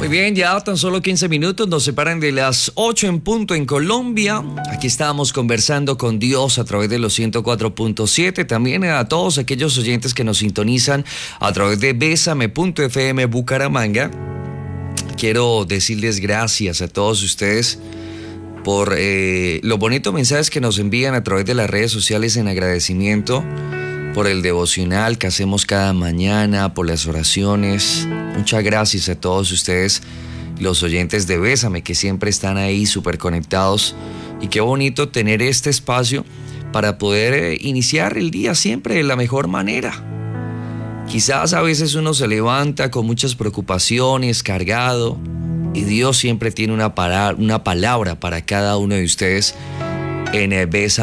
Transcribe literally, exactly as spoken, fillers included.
Muy bien, ya tan solo quince minutos nos separan de las ocho en punto en Colombia. Aquí estábamos conversando con Dios a través de los ciento cuatro punto siete. También a todos aquellos oyentes que nos sintonizan a través de besame punto f m Bucaramanga. Quiero decirles gracias a todos ustedes por eh, los bonitos mensajes que nos envían a través de las redes sociales en agradecimiento por el devocional que hacemos cada mañana, por las oraciones. Muchas gracias a todos ustedes, los oyentes de Bésame, que siempre están ahí súper conectados. Y qué bonito tener este espacio para poder eh, iniciar el día siempre de la mejor manera. Quizás a veces uno se levanta con muchas preocupaciones, cargado, y Dios siempre tiene una, para, una palabra para cada uno de ustedes en Bésame.